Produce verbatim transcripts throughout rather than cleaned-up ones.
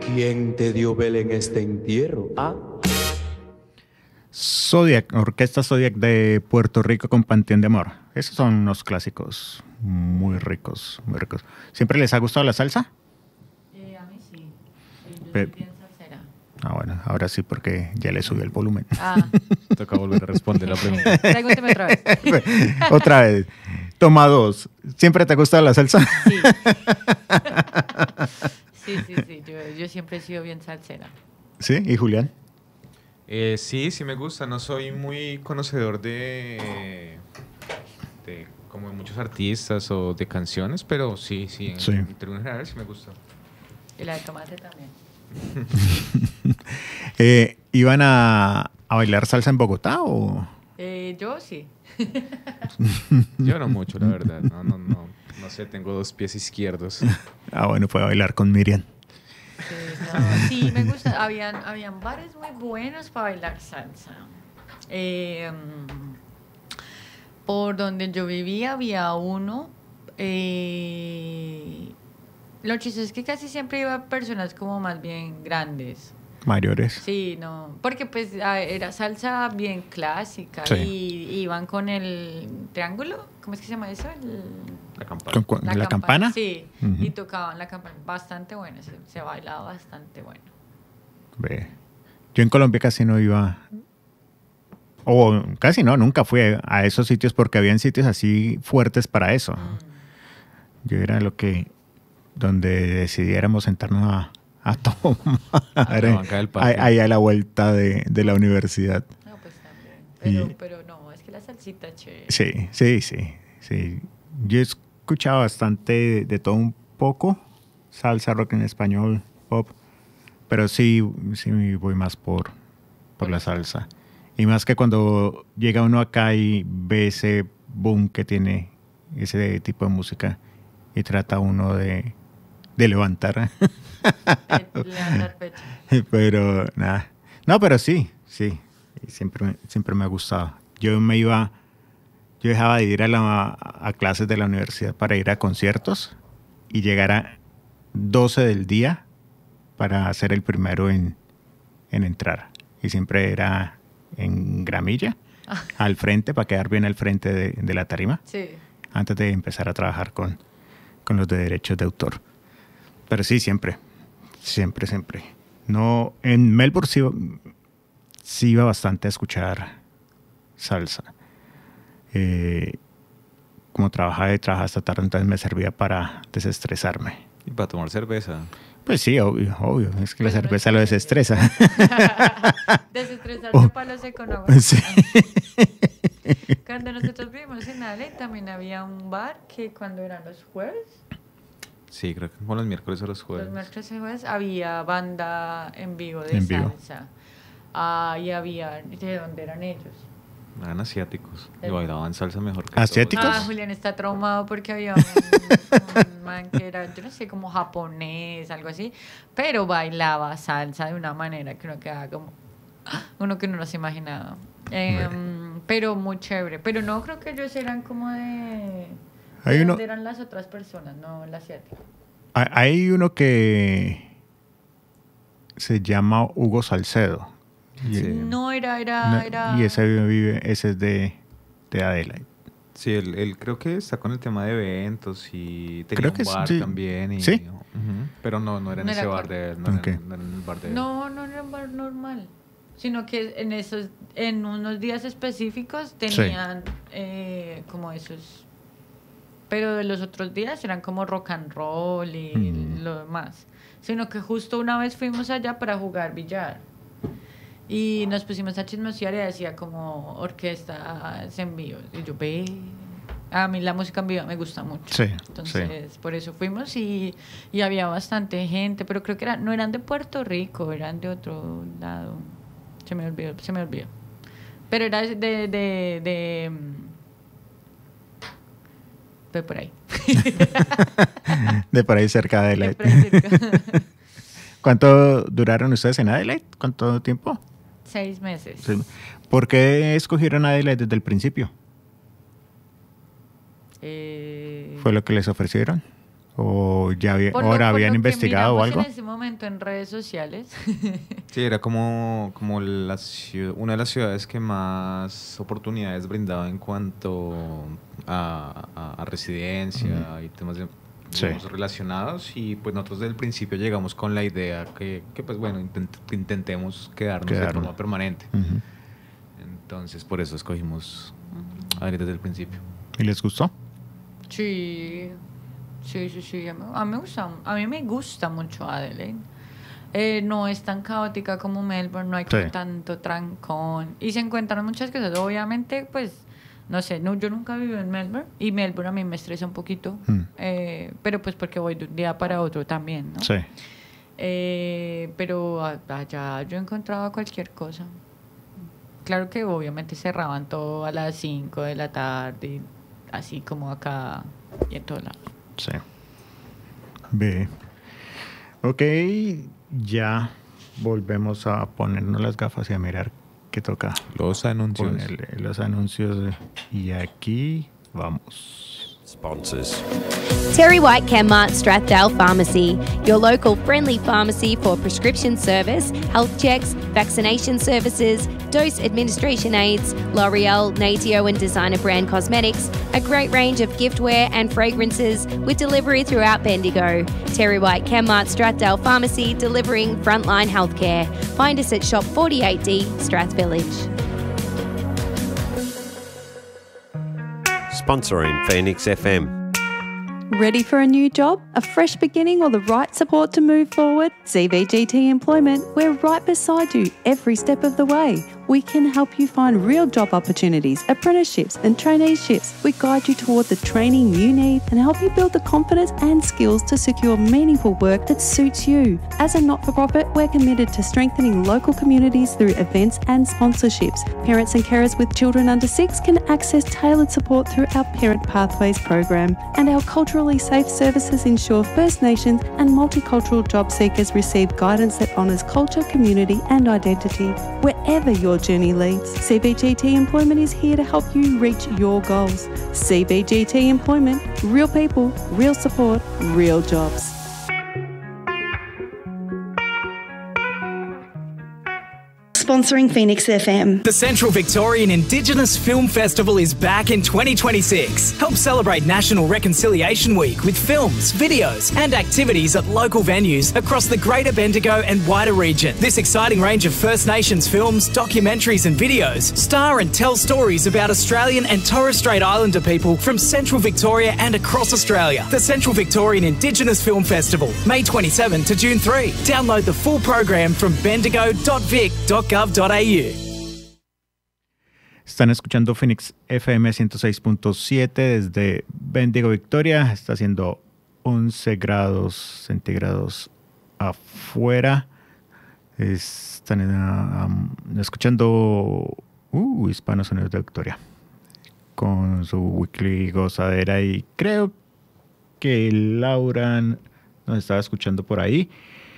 ¿Quién te dio vela en este entierro? ¿Ah? Zodiac, Orquesta Zodiac de Puerto Rico con Panteón de Amor. Esos son unos clásicos muy ricos, muy ricos. ¿Siempre les ha gustado la salsa? Eh, a mí sí. Sí, yo Pe- soy bien salsera. Ah, bueno, ahora sí porque ya le subí el volumen. Ah, Toca volver a responder la pregunta. pregúnteme otra vez. Otra vez. Toma dos. ¿Siempre te ha gustado la salsa? Sí. Sí, sí, sí. Yo, yo siempre he sido bien salsera. Sí, ¿y Julián? Eh, sí, sí me gusta. No soy muy conocedor de, de como de muchos artistas o de canciones, pero sí, sí, en, Sí. en términos generales sí me gusta. Y la de tomate también. Eh, ¿Iban a, a bailar salsa en Bogotá o...? Eh, yo sí. Yo no mucho, la verdad. No, no, no. No sé, tengo dos pies izquierdos. Ah, bueno, fue a bailar con Miriam. Sí, no, sí, me gusta. Habían, habían bares muy buenos para bailar salsa. Eh, mm, por donde yo vivía había uno. Eh, lo chistoso es que casi siempre iba personas como más bien grandes. Mayores. Sí, no, porque pues ah, era salsa bien clásica Sí. y iban con el triángulo, ¿cómo es que se llama eso? El- La campana. ¿Con cu- ¿La, campana? Sí, Ujú. y tocaban la campana, bastante bueno, se, se bailaba bastante bueno. Ve. Yo en Colombia casi no iba... O casi no, nunca fui a esos sitios porque habían sitios así fuertes para eso. Mm. Yo era lo que... Donde decidiéramos sentarnos a, a tomar. A la banca del parque. ahí, ahí a la vuelta de, de la universidad. No, pues también, pero, Y- pero no, es que la salsita chévere. Sí, sí, sí, sí. Yo he escuchado bastante de, de todo un poco. Salsa, rock en español, pop. Pero sí, sí voy más por, por la salsa. Y más que cuando llega uno acá y ve ese boom que tiene ese tipo de música y trata uno de, de levantar. Eh, levantar pecho. Pero nada. No, pero sí, sí. Y Siempre, me- siempre me ha gustado. Yo me iba, yo dejaba de ir a, la, a clases de la universidad para ir a conciertos y llegar a doce del día para ser el primero en, en entrar. Y siempre era en gramilla, al frente, para quedar bien al frente de, de la tarima, Sí. antes de empezar a trabajar con, con los de derechos de autor. Pero sí, siempre, siempre, siempre. No, en Melbourne sí, sí iba bastante a escuchar salsa. Eh, como trabajaba y trabajaba hasta tarde, entonces me servía para desestresarme. Y para tomar cerveza. Pues sí, obvio, obvio. Es que la Pues no cerveza es lo que- desestresa. Desestresarse Oh. palos con agua. Sí. Cuando nosotros vivimos en Ale también había un bar que cuando eran los jueves, Sí, creo que como los miércoles o los los jueves. miércoles y jueves, había banda en vivo de En vivo. salsa. Ah, y había, ¿de dónde eran ellos? Eran asiáticos. Y Eh. bailaban salsa mejor que ¿Asiáticos? todos. Ah, Julián está traumado porque había un, un man que era, yo no sé, como japonés, algo así, pero bailaba salsa de una manera que uno quedaba como, uno que no nos imaginaba. Eh, pero muy chévere. Pero no creo que ellos eran como de... Hay ¿de uno- dónde eran las otras personas? No, el asiático. Hay- Hay uno que se llama Hugo Salcedo. Y, Sí. No, era, era, no, era... y ese vive, ese es de, de Adelaide. Sí, él, él creo que está con el tema de eventos y tenía Creo un que bar sí. también. Y, ¿Sí? ujú, pero no, no era en No ese era bar con- de él. No, Ok. era, no era en el bar de él. No, no era un bar normal, sino que en esos, en unos días específicos tenían eh, como esos, pero de los otros días eran como rock and roll y Mm. lo demás, sino que justo una vez fuimos allá para jugar billar y nos pusimos a chismosear y decía como orquestas en vivo y yo ve, a mí la música en vivo me gusta mucho. Sí, Entonces, por eso fuimos y, y había bastante gente, pero creo que era, no eran de Puerto Rico, eran de otro lado. Se me olvidó, se me olvidó. Pero era de, de, de, de, mm, de por ahí. De por ahí cerca de De Adelaide. por ahí cerca. ¿Cuánto duraron ustedes en Adelaide? ¿Cuánto tiempo? Seis meses. Sí. ¿Por qué escogieron Adelaide desde el principio? Eh, ¿Fue lo que les ofrecieron? ¿O ya había, Por lo- ahora por habían lo que investigado o miramos algo? en ese momento en redes sociales. Sí, era como, como la ciu- una de las ciudades que más oportunidades brindaba en cuanto a, a- a residencia y temas de, Sí. digamos, relacionados. Y pues nosotros desde el principio llegamos con la idea que, que pues bueno, intent- que intentemos quedarnos de Quedarnos. forma permanente. Ujú. Entonces por eso escogimos Adelaide desde el principio. ¿Y les gustó? Sí, sí, sí, sí. A mí, a mí me gusta, a mí me gusta mucho Adelaide. Eh, no es tan caótica como Melbourne, no hay como Sí. tanto trancón. Y se encuentran muchas cosas. Obviamente, pues, no sé, no, yo nunca viví en Melbourne. Y Melbourne a mí me estresa un poquito. Mm. Eh, pero pues porque voy de un día para otro también, ¿no? Sí. Eh, pero a- allá yo encontraba cualquier cosa. Claro que obviamente cerraban todo a las cinco de la tarde, así como acá y en todo lado. Sí. Ve. Ok, ya volvemos a ponernos las gafas y a mirar qué toca. Los anuncios. Ponerle los anuncios. Y aquí vamos. Sponsors. Terry White Chemmart Strathdale Pharmacy, your local friendly pharmacy for prescription service, health checks, vaccination services, dose administration aids, L'Oreal, Natio and designer brand cosmetics, a great range of giftware and fragrances with delivery throughout Bendigo. Terry White Chemmart Strathdale Pharmacy, delivering frontline healthcare. Find us at Shop forty-eight D, Strath Village. Sponsoring Phoenix F M. Ready for a new job, a fresh beginning, or the right support to move forward? C V G T Employment, we're right beside you every step of the way. We can help you find real job opportunities, apprenticeships and traineeships. We guide you toward the training you need and help you build the confidence and skills to secure meaningful work that suits you. As a not-for-profit, we're committed to strengthening local communities through events and sponsorships. Parents and carers with children under six can access tailored support through our Parent Pathways program. And our culturally safe services ensure First Nations and multicultural job seekers receive guidance that honours culture, community and identity. Wherever your journey leads, C B G T Employment is here to help you reach your goals. C B G T Employment, real people, real support, real jobs. Sponsoring Phoenix F M. The Central Victorian Indigenous Film Festival is back in twenty twenty-six. Help celebrate National Reconciliation Week with films, videos and activities at local venues across the Greater Bendigo and wider region. This exciting range of First Nations films, documentaries and videos star and tell stories about Australian and Torres Strait Islander people from Central Victoria and across Australia. The Central Victorian Indigenous Film Festival, May twenty-seventh to June third. Download the full program from bendigo dot vic dot gov dot a u. Están escuchando Phoenix F M ciento seis punto siete desde Bendigo, Victoria. Está haciendo once grados centígrados afuera. Están um, escuchando uh, Hispanos Unidos de Victoria con su weekly gozadera. Y creo que Laura nos estaba escuchando por ahí.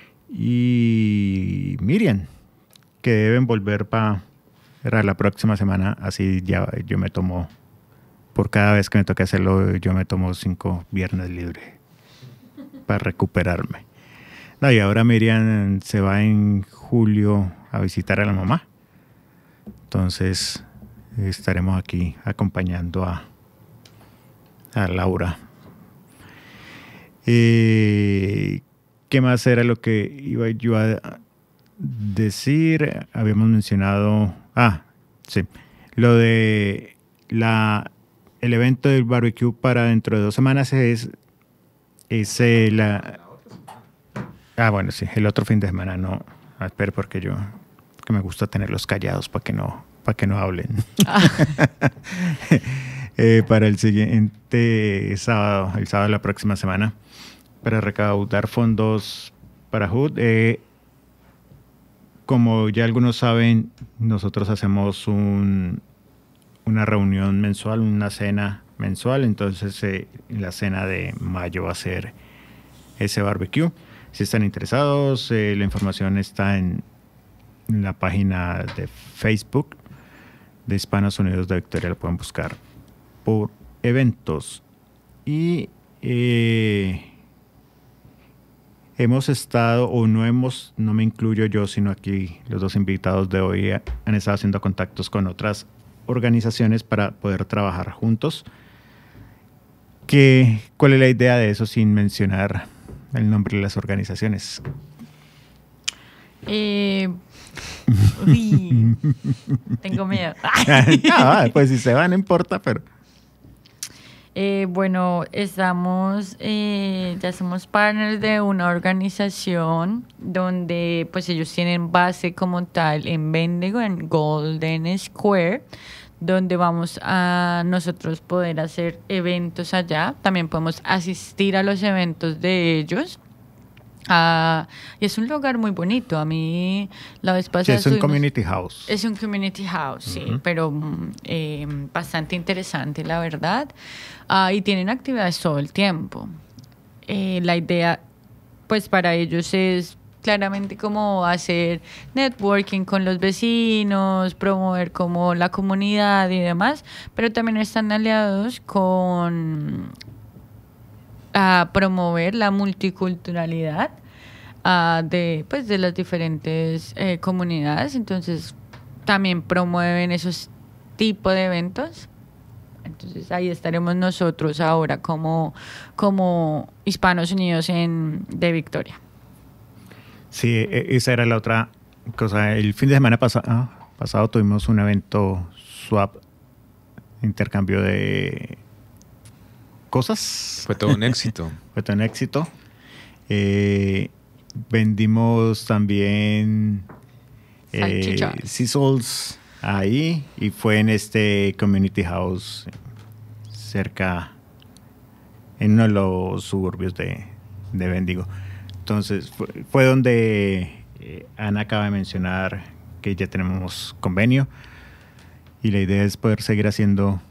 Y Miriam, que deben volver para la próxima semana, así ya yo me tomo, por cada vez que me toque hacerlo, yo me tomo cinco viernes libres para recuperarme. No, y ahora Miriam se va en julio a visitar a la mamá, entonces estaremos aquí acompañando a, a Laura. Eh, ¿Qué más era lo que iba yo a decir? Habíamos mencionado, ah, sí, lo de la el evento del barbecue para dentro de dos semanas es, es eh, la ah bueno sí el otro fin de semana. No, ah, espera, porque yo que me gusta tenerlos callados para que no para que no hablen. Ah. eh, para el siguiente sábado, el sábado de la próxima semana, para recaudar fondos para H U D. Eh, Como ya algunos saben, nosotros hacemos un, una reunión mensual, una cena mensual. Entonces, eh, la cena de mayo va a ser ese barbecue. Si están interesados, eh, la información está en, en la página de Facebook de Hispanos Unidos de Victoria. Lo pueden buscar por eventos. Y eh, hemos estado, o no hemos, no me incluyo yo, sino aquí los dos invitados de hoy han estado haciendo contactos con otras organizaciones para poder trabajar juntos. ¿Qué, ¿Cuál es la idea de eso sin mencionar el nombre de las organizaciones? Eh, uy, tengo miedo. No, pues si se va no importa, pero... Eh, bueno, estamos, eh, ya somos partners de una organización donde pues ellos tienen base como tal en Bendigo, en Golden Square, donde vamos a nosotros poder hacer eventos allá. También podemos asistir a los eventos de ellos. Uh, y es un lugar muy bonito. A mí la vez pasada... Sí, es un estuvimos, community house. Es un community house, sí, uh-huh. pero eh, bastante interesante, la verdad. Uh, y tienen actividades todo el tiempo. Eh, la idea, pues para ellos es claramente como hacer networking con los vecinos, promover como la comunidad y demás, pero también están aliados con... a promover la multiculturalidad uh, de, pues, de las diferentes eh, comunidades. Entonces también promueven esos tipos de eventos. Entonces ahí estaremos nosotros ahora como, como Hispanos Unidos en, de Victoria. Sí, esa era la otra cosa. El fin de semana pasado, pasado tuvimos un evento swap, intercambio de cosas. Fue todo un éxito. Fue todo un éxito. Eh, vendimos también eh, Sea Souls ahí y fue en este community house cerca, en uno de los suburbios de, de Bendigo. Entonces fue, fue donde eh, Ana acaba de mencionar que ya tenemos convenio y la idea es poder seguir haciendo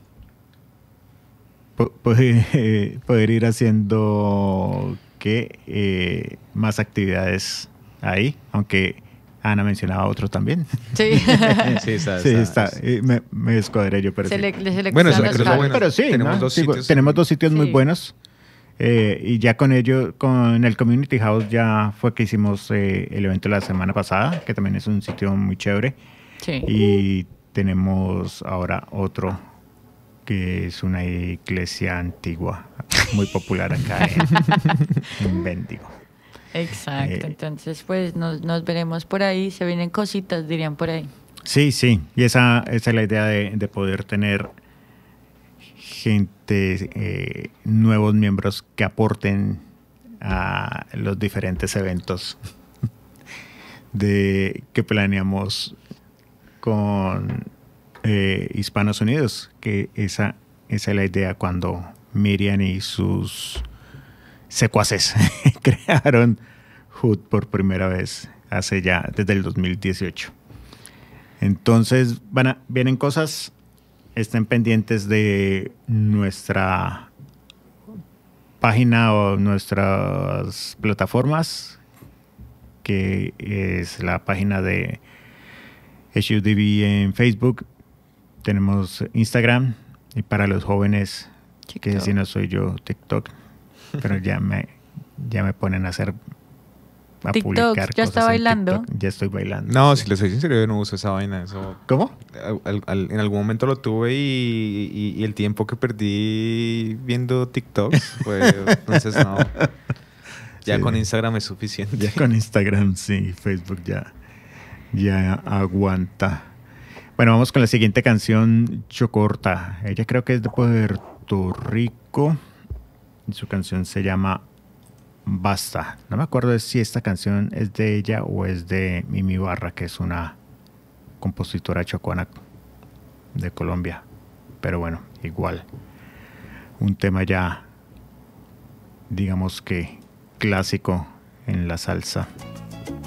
Poder, poder ir haciendo que eh, más actividades ahí, aunque Ana mencionaba otro también. Sí, sí, está. sí, está. está. Me, me descuadré yo, pero se sí. le, le bueno, eso es lo bueno. Pero sí, tenemos, ¿no? dos, sí, sitios tenemos dos sitios sí. muy buenos. Eh, y ya con ello, con el Community House ya fue que hicimos eh, el evento la semana pasada, que también es un sitio muy chévere. Sí. Y tenemos ahora otro que es una iglesia antigua, muy popular acá en, en Bendigo. Exacto, Eh, entonces pues nos, nos veremos por ahí, se vienen cositas, dirían por ahí. Sí, sí, y esa, esa es la idea de, de poder tener gente, eh, nuevos miembros que aporten a los diferentes eventos de que planeamos con eh, Hispanos Unidos, que esa, esa es la idea cuando Miriam y sus secuaces crearon H U D por primera vez hace ya desde el dos mil dieciocho. Entonces van a, vienen cosas, estén pendientes de nuestra página o nuestras plataformas, que es la página de H U D B en Facebook. Tenemos Instagram y para los jóvenes, TikTok. Que si no soy yo, TikTok, pero ya me, ya me ponen a hacer a TikTok, publicar ya cosas está bailando. TikTok. Ya estoy bailando. No, si les soy sincero, yo no uso esa vaina. Eso, ¿Cómo? Al, al, en algún momento lo tuve y, y, y el tiempo que perdí viendo TikToks, pues, entonces no. Ya sí, con Instagram es suficiente. Ya con Instagram, sí. Facebook ya, ya aguanta. Bueno, vamos con la siguiente canción, Chocorta. Ella creo que es de Puerto Rico. Su canción se llama Basta. No me acuerdo si esta canción es de ella o es de Mimi Barra, que es una compositora chocuana de Colombia. Pero bueno, igual. Un tema ya, digamos que clásico en la salsa.